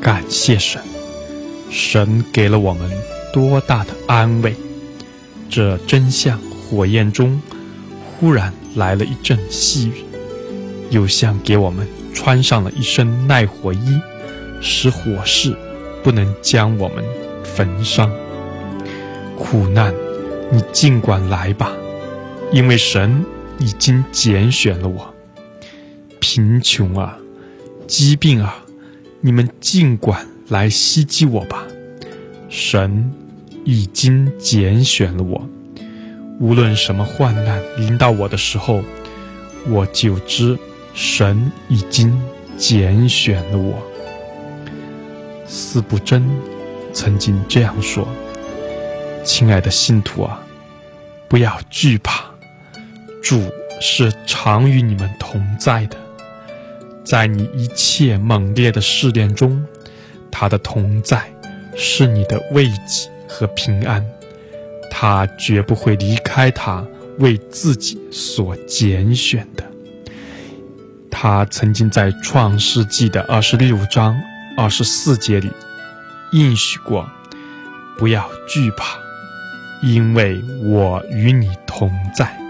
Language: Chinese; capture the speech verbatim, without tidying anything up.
感谢神，神给了我们多大的安慰。这真像火焰中忽然来了一阵细雨，又像给我们穿上了一身耐火衣，使火势不能将我们焚伤。苦难，你尽管来吧，因为神已经拣选了我。贫穷啊，疾病啊，你们尽管来袭击我吧，神已经拣选了我。无论什么患难临到我的时候，我就知神已经拣选了我。司布真曾经这样说：亲爱的信徒啊，不要惧怕，主是常与你们同在的。在你一切猛烈的试炼中，他的同在是你的慰藉和平安，他绝不会离开他为自己所拣选的。他曾经在创世纪的二十六章二十四节里应许过：不要惧怕，因为我与你同在。